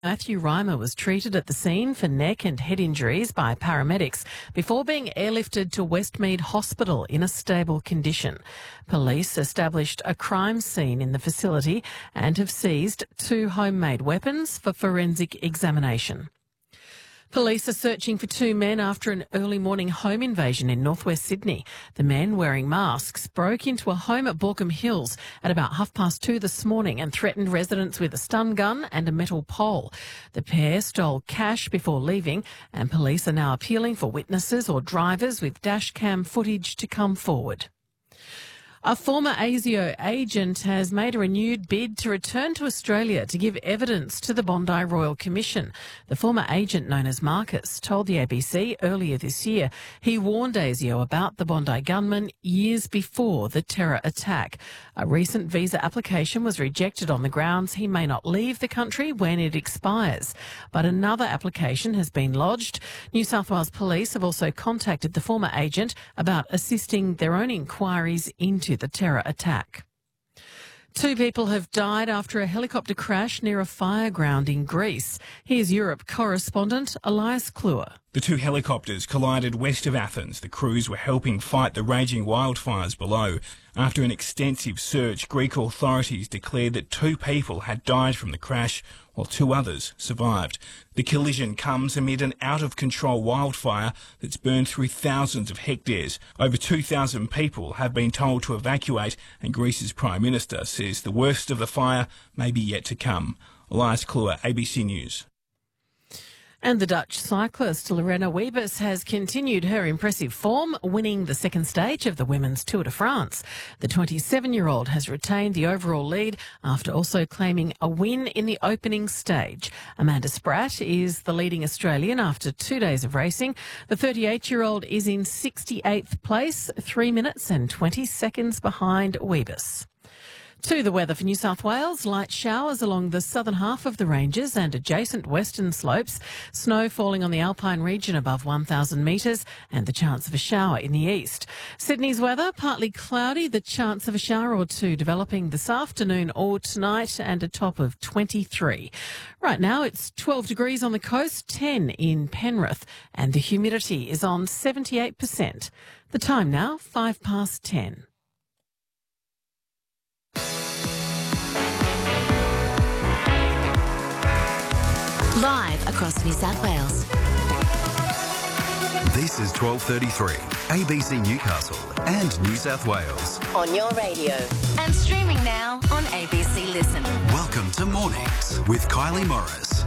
Matthew Reimer was treated at the scene for neck and head injuries by paramedics before being airlifted to Westmead Hospital in a stable condition. Police established a crime scene in the facility and have seized 2 homemade weapons for forensic examination. Police are searching for 2 men after an early morning home invasion in northwest Sydney. The men, wearing masks, broke into a home at Borkham Hills at about 2:30 this morning and threatened residents with a stun gun and a metal pole. The pair stole cash before leaving, and police are now appealing for witnesses or drivers with dash cam footage to come forward. A former ASIO agent has made a renewed bid to return to Australia to give evidence to the Bondi Royal Commission. The former agent, known as Marcus, told the ABC earlier this year he warned ASIO about the Bondi gunman years before the terror attack. A recent visa application was rejected on the grounds he may not leave the country when it expires. But another application has been lodged. New South Wales Police have also contacted the former agent about assisting their own inquiries into the terror attack. 2 people have died after a helicopter crash near a fireground in Greece. Here's Europe correspondent Elias Kluwer. The 2 helicopters collided west of Athens. The crews were helping fight the raging wildfires below. After an extensive search, Greek authorities declared that 2 people had died from the crash, while 2 others survived. The collision comes amid an out-of-control wildfire that's burned through thousands of hectares. Over 2,000 people have been told to evacuate, and Greece's Prime Minister says the worst of the fire may be yet to come. Elias Kluwer, ABC News. And the Dutch cyclist Lorena Wiebes has continued her impressive form, winning the second stage of the Women's Tour de France. The 27-year-old has retained the overall lead after also claiming a win in the opening stage. Amanda Spratt is the leading Australian after 2 days of racing. The 38-year-old is in 68th place, 3 minutes and 20 seconds behind Wiebes. To the weather for New South Wales, light showers along the southern half of the ranges and adjacent western slopes, snow falling on the Alpine region above 1,000 metres and the chance of a shower in the east. Sydney's weather, partly cloudy, the chance of a shower or 2 developing this afternoon or tonight and a top of 23. Right now it's 12 degrees on the coast, 10 in Penrith, and the humidity is on 78%. The time now, 10:05. Live across New South Wales. This is 12:33, ABC Newcastle and New South Wales. On your radio. And streaming now on ABC Listen. Welcome to Mornings with Kylie Morris.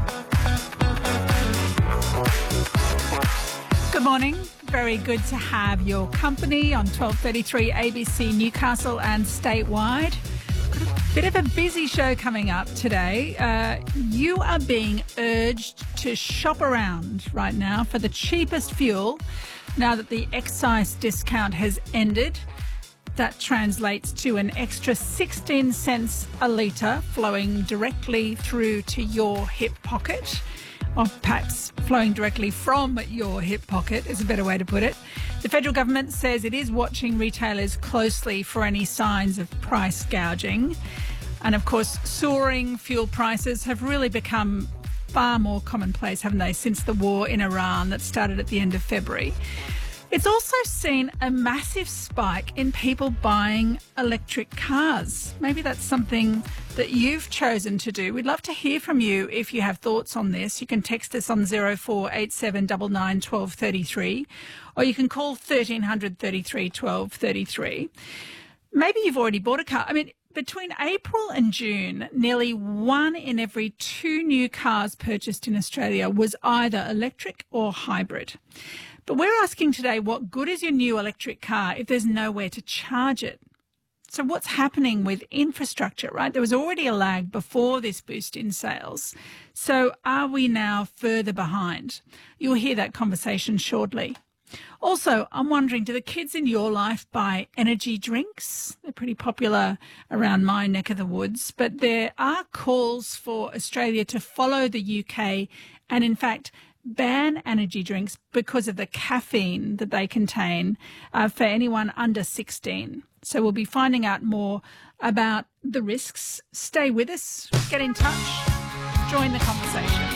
Good morning. Very good to have your company on 12:33 ABC Newcastle and statewide. Bit of a busy show coming up today. You are being urged to shop around right now for the cheapest fuel now that the excise discount has ended. That translates to an extra 16 cents a litre flowing directly through to your hip pocket, or perhaps flowing directly from your hip pocket is a better way to put it. The federal government says it is watching retailers closely for any signs of price gouging. And of course, soaring fuel prices have really become far more commonplace, haven't they, since the war in Iran that started at the end of February. It's also seen a massive spike in people buying electric cars. Maybe that's something that you've chosen to do. We'd love to hear from you if you have thoughts on this. You can text us on 0487 99 1233, or you can call 1300 33 1233. Maybe you've already bought a car. I mean, between April and June, nearly 1 in every 2 new cars purchased in Australia was either electric or hybrid. But we're asking today, what good is your new electric car if there's nowhere to charge it? So what's happening with infrastructure, right? There was already a lag before this boost in sales. So are we now further behind? You'll hear that conversation shortly. Also, I'm wondering, do the kids in your life buy energy drinks? They're pretty popular around my neck of the woods, but there are calls for Australia to follow the UK and, in fact, ban energy drinks because of the caffeine that they contain for anyone under 16. So we'll be finding out more about the risks. Stay with us. Get in touch. Join the conversation.